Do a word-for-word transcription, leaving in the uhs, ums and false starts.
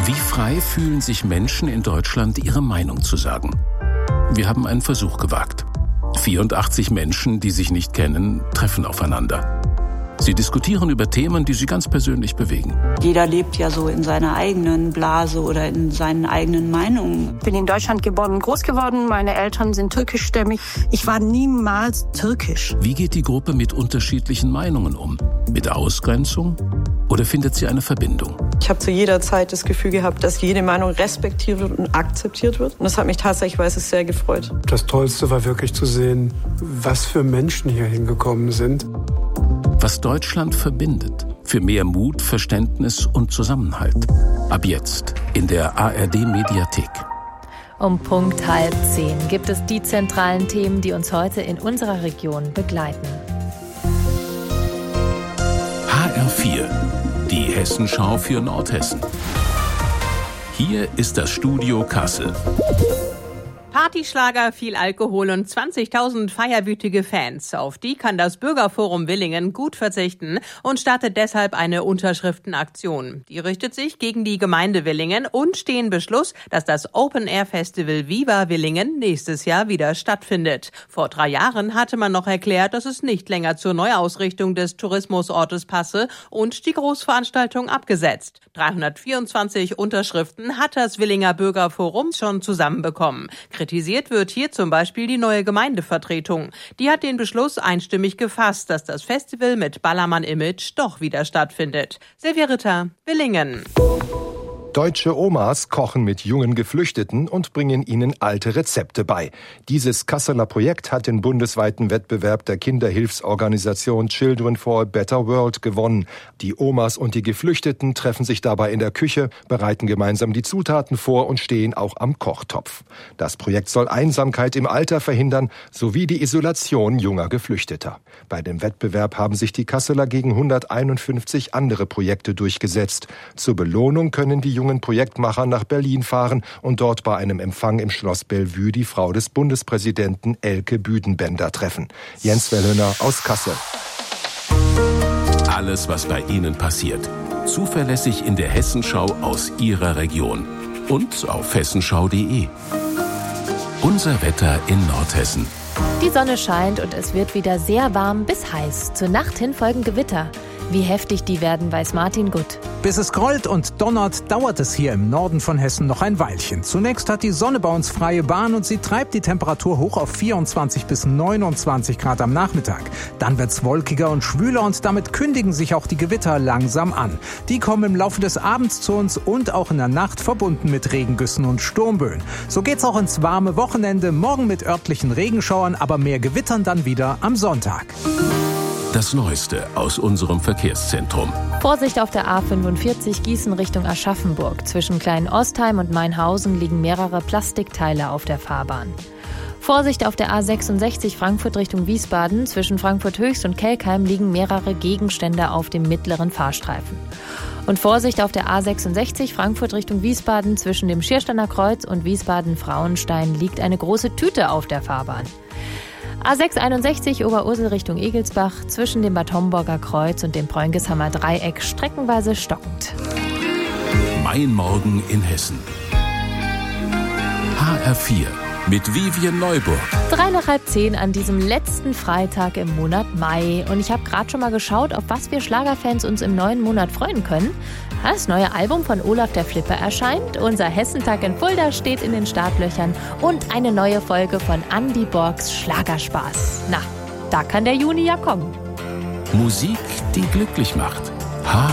Wie frei fühlen sich Menschen in Deutschland, ihre Meinung zu sagen? Wir haben einen Versuch gewagt. vierundachtzig Menschen, die sich nicht kennen, treffen aufeinander. Sie diskutieren über Themen, die sie ganz persönlich bewegen. Jeder lebt ja so in seiner eigenen Blase oder in seinen eigenen Meinungen. Ich bin in Deutschland geboren und groß geworden. Meine Eltern sind türkischstämmig. Ich war niemals türkisch. Wie geht die Gruppe mit unterschiedlichen Meinungen um? Mit Ausgrenzung? Oder findet sie eine Verbindung? Ich habe zu jeder Zeit das Gefühl gehabt, dass jede Meinung respektiert wird und akzeptiert wird. Und das hat mich tatsächlich, weil es sehr gefreut. Das Tollste war wirklich zu sehen, was für Menschen hier hingekommen sind. Was Deutschland verbindet. Für mehr Mut, Verständnis und Zusammenhalt. Ab jetzt in der A R D-Mediathek. Um Punkt halb zehn gibt es die zentralen Themen, die uns heute in unserer Region begleiten. H R vier, die Hessenschau für Nordhessen. Hier ist das Studio Kassel. Partyschlager, viel Alkohol und zwanzigtausend feierwütige Fans. Auf die kann das Bürgerforum Villingen gut verzichten und startet deshalb eine Unterschriftenaktion. Die richtet sich gegen die Gemeinde Villingen und stehen Beschluss, dass das Open-Air-Festival Viva Villingen nächstes Jahr wieder stattfindet. Vor drei Jahren hatte man noch erklärt, dass es nicht länger zur Neuausrichtung des Tourismusortes passe und die Großveranstaltung abgesetzt. dreihundertvierundzwanzig Unterschriften hat das Villinger Bürgerforum schon zusammenbekommen. Kritisiert wird hier zum Beispiel die neue Gemeindevertretung. Die hat den Beschluss einstimmig gefasst, dass das Festival mit Ballermann-Image doch wieder stattfindet. Silvia Ritter, Villingen. Deutsche Omas kochen mit jungen Geflüchteten und bringen ihnen alte Rezepte bei. Dieses Kasseler Projekt hat den bundesweiten Wettbewerb der Kinderhilfsorganisation Children for a Better World gewonnen. Die Omas und die Geflüchteten treffen sich dabei in der Küche, bereiten gemeinsam die Zutaten vor und stehen auch am Kochtopf. Das Projekt soll Einsamkeit im Alter verhindern, sowie die Isolation junger Geflüchteter. Bei dem Wettbewerb haben sich die Kasseler gegen hunderteinundfünfzig andere Projekte durchgesetzt. Zur Belohnung können die jungen Projektmacher nach Berlin fahren und dort bei einem Empfang im Schloss Bellevue die Frau des Bundespräsidenten Elke Büdenbender treffen. Jens Wellhöner aus Kassel. Alles, was bei Ihnen passiert. Zuverlässig in der Hessenschau aus Ihrer Region. Und auf hessenschau punkt de. Unser Wetter in Nordhessen. Die Sonne scheint und es wird wieder sehr warm bis heiß. Zur Nacht hin folgen Gewitter. Wie heftig die werden, weiß Martin Gutt. Bis es grollt und donnert, dauert es hier im Norden von Hessen noch ein Weilchen. Zunächst hat die Sonne bei uns freie Bahn und sie treibt die Temperatur hoch auf vierundzwanzig bis neunundzwanzig Grad am Nachmittag. Dann wird's wolkiger und schwüler und damit kündigen sich auch die Gewitter langsam an. Die kommen im Laufe des Abends zu uns und auch in der Nacht verbunden mit Regengüssen und Sturmböen. So geht's auch ins warme Wochenende, morgen mit örtlichen Regenschauern, aber mehr Gewittern dann wieder am Sonntag. Das Neueste aus unserem Verkehrszentrum. Vorsicht auf der A fünfundvierzig Gießen Richtung Aschaffenburg. Zwischen Klein-Ostheim und Mainhausen liegen mehrere Plastikteile auf der Fahrbahn. Vorsicht auf der A sechsundsechzig Frankfurt Richtung Wiesbaden. Zwischen Frankfurt Höchst und Kelkheim liegen mehrere Gegenstände auf dem mittleren Fahrstreifen. Und Vorsicht auf der A sechsundsechzig Frankfurt Richtung Wiesbaden. Zwischen dem Schiersteiner Kreuz und Wiesbaden-Frauenstein liegt eine große Tüte auf der Fahrbahn. A sechshunderteinundsechzig Oberursel Richtung Egelsbach, zwischen dem Bad Homburger Kreuz und dem Preungeshammer Dreieck streckenweise stockend. Mein Morgen in Hessen. H R vier mit Vivian Neuburg. Drei nach halb zehn an diesem letzten Freitag im Monat Mai. Und ich habe gerade schon mal geschaut, auf was wir Schlagerfans uns im neuen Monat freuen können. Das neue Album von Olaf der Flipper erscheint, unser Hessentag in Fulda steht in den Startlöchern und eine neue Folge von Andy Borgs Schlagerspaß. Na, da kann der Juni ja kommen. Musik, die glücklich macht. H